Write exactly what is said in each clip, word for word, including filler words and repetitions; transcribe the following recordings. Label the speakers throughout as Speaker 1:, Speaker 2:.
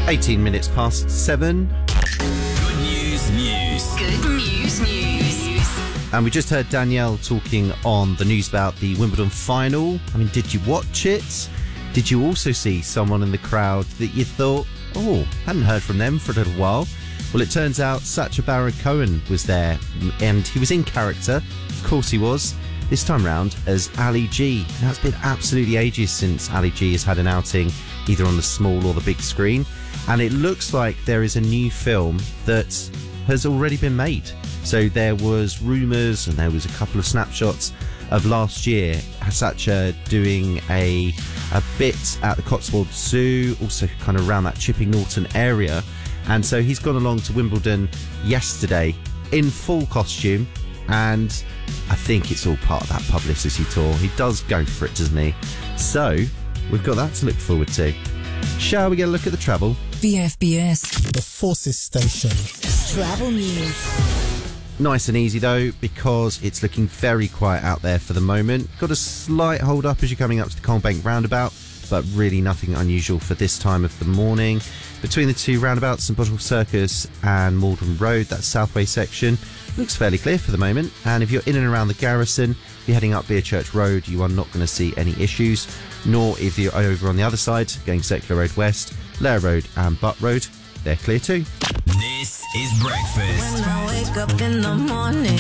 Speaker 1: eighteen minutes past seven.
Speaker 2: Good news, news.
Speaker 3: Good news, news.
Speaker 1: And we just heard Danielle talking on the news about the Wimbledon final. I mean, did you watch it? Did you also see someone in the crowd that you thought, oh, hadn't heard from them for a little while? Well, it turns out Sacha Baron Cohen was there, and he was in character. Of course he was. This time round as Ali G. Now, it's been absolutely ages since Ali G has had an outing either on the small or the big screen, and it looks like there is a new film that has already been made. So there was rumours and there was a couple of snapshots of last year, Sacha doing a a bit at the Cotswold Zoo, also kind of around that Chipping Norton area, and so he's gone along to Wimbledon yesterday in full costume, and I think it's all part of that publicity tour. He does go for it, doesn't he? So we've got that to look forward to. Shall we get a look at the travel?
Speaker 4: V F B S,
Speaker 5: the Forces Station.
Speaker 4: Travel news.
Speaker 1: Nice and easy though, because it's looking very quiet out there for the moment. Got a slight hold up as you're coming up to the Colbank roundabout, but really nothing unusual for this time of the morning. Between the two roundabouts, St Bottle Circus and Malden Road, that Southway section, looks fairly clear for the moment. And if you're in and around the Garrison, if you're heading up Beerchurch Road, you are not going to see any issues. Nor if you're over on the other side, going Circular Road West, Lair Road and Butt Road, they're clear too.
Speaker 2: This is breakfast.
Speaker 6: When I wake up in the morning.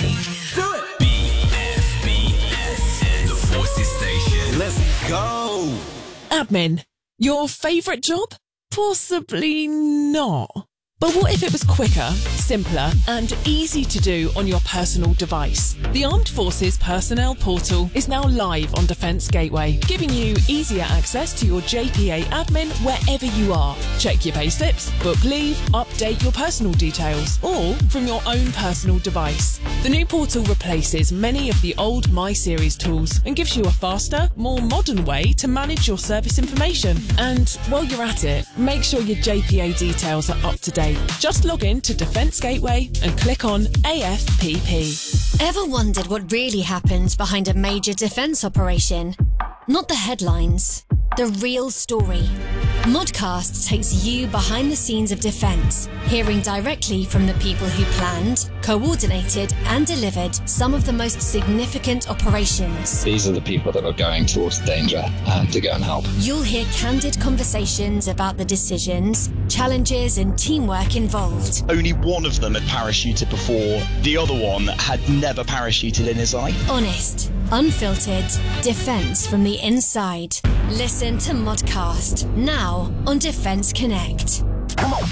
Speaker 2: Do it! B F B S, the Forces Station.
Speaker 7: Let's go!
Speaker 8: Admin, your favourite job? Possibly not. But what if it was quicker, simpler and easy to do on your personal device? The Armed Forces Personnel Portal is now live on Defence Gateway, giving you easier access to your J P A admin wherever you are. Check your payslips, book leave, update your personal details, all from your own personal device. The new portal replaces many of the old My Series tools and gives you a faster, more modern way to manage your service information. And while you're at it, make sure your J P A details are up to date. Just log in to Defence Gateway and click on A F P P.
Speaker 9: Ever wondered what really happens behind a major defence operation? Not the headlines, the real story. Modcast takes you behind the scenes of defence, hearing directly from the people who planned, coordinated and delivered some of the most significant operations.
Speaker 10: These are the people that are going towards danger uh, to go and help.
Speaker 9: You'll hear candid conversations about the decisions, challenges and teamwork involved.
Speaker 7: Only one of them had parachuted before. The other one had never parachuted in his life.
Speaker 9: Honest, unfiltered, defence from the inside. Listen to Modcast, now on Defence Connect.